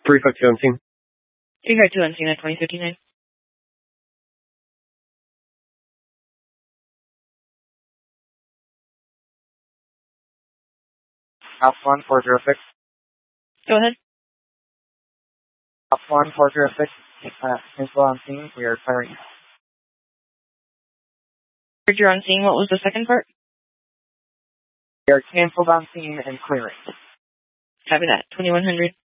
352 on scene. 352 on scene at 2059. Alpha 1406. Go ahead. Alpha 1406. Info on scene. We are firing. You're on scene. What was the second part? We are canceled on scene and clearing. Copy that. 2100.